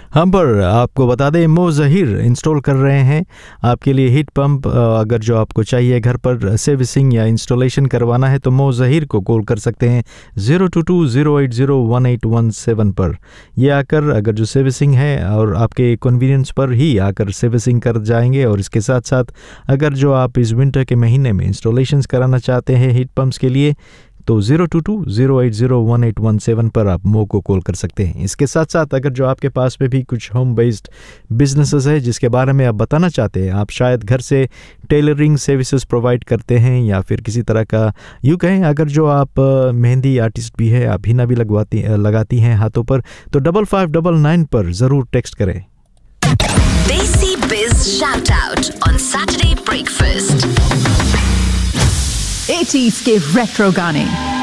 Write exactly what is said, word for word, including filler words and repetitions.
हम पर आपको बता दें मो ज़हीर इंस्टॉल कर रहे हैं आपके लिए हीट पंप। अगर जो आपको चाहिए घर पर सर्विसिंग या इंस्टॉलेशन करवाना है तो मो ज़हीर को कॉल कर सकते हैं zero two to zero eight zero one eight one seven पर। ये आकर अगर जो सर्विसिंग है और आपके कन्वीनियंस पर ही आकर सर्विसिंग कर जाएंगे। और इसके साथ साथ अगर जो आप इस विंटर के महीने में इंस्टॉलेशंस कराना चाहते हैं हीट पंप्स के लिए तो zero two to zero eight zero one eight one seven पर आप मो को कॉल कर सकते हैं। इसके साथ साथ अगर जो आपके पास में भी कुछ होम बेस्ड बिजनेसेस है जिसके बारे में आप बताना चाहते हैं, आप शायद घर से टेलरिंग सर्विसेज प्रोवाइड करते हैं या फिर किसी तरह का यूँ कहें अगर जो आप मेहंदी आर्टिस्ट भी है, आप हिना भी लगवाती लगाती हैं हाथों पर, तो डबल फाइव डबल नाइन पर ज़रूर टेक्स्ट करें। देसी बिज shout out on Saturday breakfast. Eighties के रेट्रो गाने